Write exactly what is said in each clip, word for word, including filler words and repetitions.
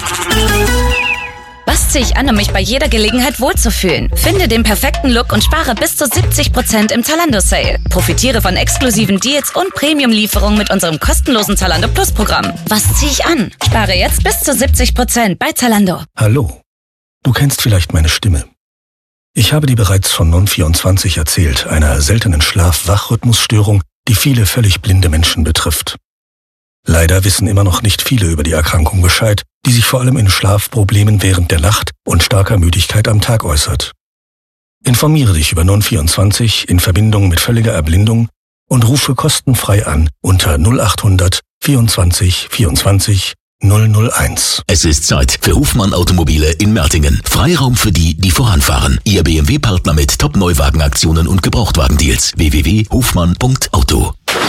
Was ziehe ich an, um mich bei jeder Gelegenheit wohlzufühlen? Finde den perfekten Look und spare bis zu siebzig Prozent im Zalando-Sale. Profitiere von exklusiven Deals und Premium-Lieferungen mit unserem kostenlosen Zalando Plus-Programm. Was ziehe ich an? Spare jetzt bis zu siebzig Prozent bei Zalando. Hallo, du kennst vielleicht meine Stimme. Ich habe dir bereits von Non vierundzwanzig erzählt, einer seltenen Schlaf-Wach-Rhythmusstörung, die viele völlig blinde Menschen betrifft. Leider wissen immer noch nicht viele über die Erkrankung Bescheid, die sich vor allem in Schlafproblemen während der Nacht und starker Müdigkeit am Tag äußert. Informiere dich über Non vierundzwanzig in Verbindung mit völliger Erblindung und rufe kostenfrei an unter null achthundert vierundzwanzig vierundzwanzig null null eins. Es ist Zeit für Hofmann Automobile in Mertingen. Freiraum für die, die voranfahren. Ihr B M W-Partner mit Top-Neuwagenaktionen und Gebrauchtwagendeals. w w w punkt hofmann punkt auto.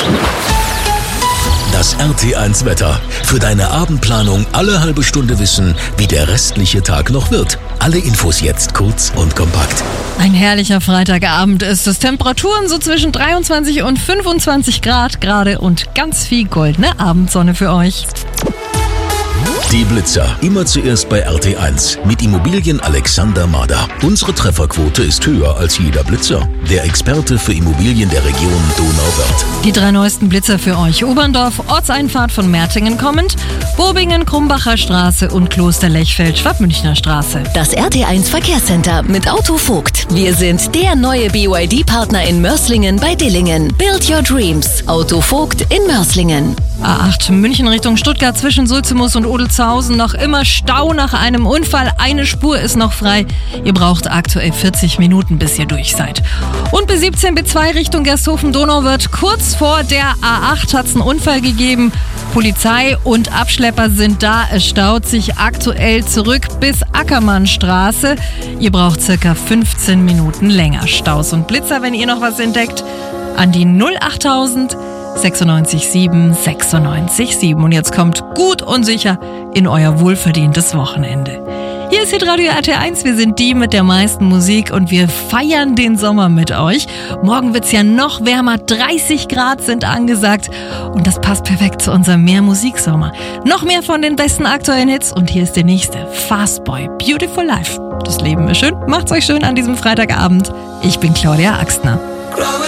Das R T eins Wetter. Für deine Abendplanung alle halbe Stunde wissen, wie der restliche Tag noch wird. Alle Infos jetzt kurz und kompakt. Ein herrlicher Freitagabend ist es. Temperaturen so zwischen dreiundzwanzig und fünfundzwanzig Grad gerade und ganz viel goldene Abendsonne für euch. Die Blitzer. Immer zuerst bei R T eins. Mit Immobilien Alexander Mader. Unsere Trefferquote ist höher als jeder Blitzer. Der Experte für Immobilien der Region Donauwörth. Die drei neuesten Blitzer für euch. Oberndorf, Ortseinfahrt von Mertingen kommend, Bobingen, Krumbacher Straße und Kloster Lechfeld, Schwabmünchner Straße. Das R T eins Verkehrscenter mit Auto Vogt. Wir sind der neue B Y D-Partner in Mörslingen bei Dillingen. Build your dreams. Auto Vogt in Mörslingen. A acht München Richtung Stuttgart zwischen Sulzemus und Odelzhausen. Noch immer Stau nach einem Unfall. Eine Spur ist noch frei. Ihr braucht aktuell vierzig Minuten, bis ihr durch seid. Und B siebzehn, B zwei Richtung Gersthofen-Donauwörth. Kurz vor der A acht hat es einen Unfall gegeben. Polizei und Abschlepper sind da. Es staut sich aktuell zurück bis Ackermannstraße. Ihr braucht circa fünfzehn Minuten länger. Staus und Blitzer, wenn ihr noch was entdeckt, an die null achttausend sechsundneunzig sieben sechsundneunzig sieben. Und jetzt kommt gut und sicher in euer wohlverdientes Wochenende. Hier ist Hitradio R T eins, wir sind die mit der meisten Musik und wir feiern den Sommer mit euch. Morgen wird's ja noch wärmer, dreißig Grad sind angesagt und das passt perfekt zu unserem Mehr-Musik-Sommer. Noch mehr von den besten aktuellen Hits und hier ist der nächste, Fastboy, Beautiful Life. Das Leben ist schön, macht's euch schön an diesem Freitagabend. Ich bin Claudia Axtner.